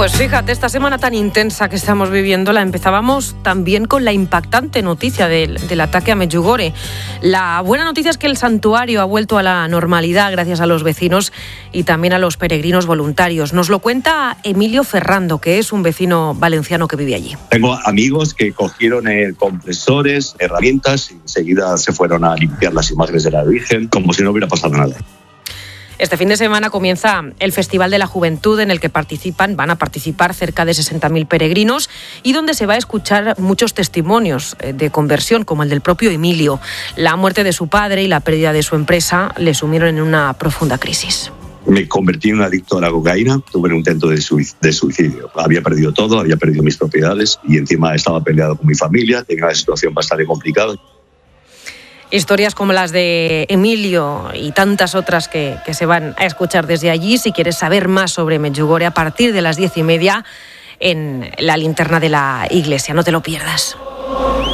Pues fíjate, esta semana tan intensa que estamos viviendo la empezábamos también con la impactante noticia del ataque a Medjugorje. La buena noticia es que el santuario ha vuelto a la normalidad gracias a los vecinos y también a los peregrinos voluntarios. Nos lo cuenta Emilio Ferrando, que es un vecino valenciano que vive allí. Tengo amigos que cogieron compresores, herramientas y enseguida se fueron a limpiar las imágenes de la Virgen como si no hubiera pasado nada. Este fin de semana comienza el Festival de la Juventud en el que van a participar cerca de 60.000 peregrinos y donde se va a escuchar muchos testimonios de conversión, como el del propio Emilio. La muerte de su padre y la pérdida de su empresa le sumieron en una profunda crisis. Me convertí en un adicto a la cocaína, tuve un intento de suicidio. Había perdido todo, había perdido mis propiedades y encima estaba peleado con mi familia, tenía una situación bastante complicada. Historias como las de Emilio y tantas otras que se van a escuchar desde allí. Si quieres saber más sobre Medjugorje, a partir de las 10:30 en la linterna de la iglesia. No te lo pierdas.